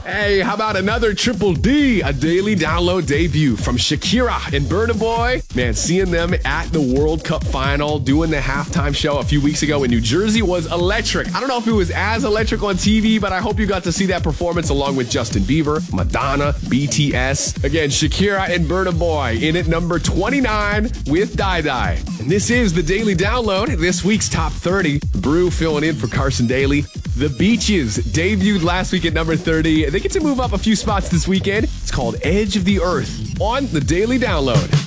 Hey, how about another Triple D, a daily download debut from Shakira and Burna Boy? Man, seeing them at the World Cup final, doing the halftime show a few weeks ago in New Jersey was electric. I don't know if it was as electric on TV, but I hope you got to see that performance along with Justin Bieber, Madonna, BTS. Again, Shakira and Burna Boy in at number 29 with Die Die. And this is the Daily Download, this week's top 30. Brew filling in for Carson Daly. The Beaches debuted last week at number 30. They get to move up a few spots this weekend. It's called Edge of the Earth on the Daily Download.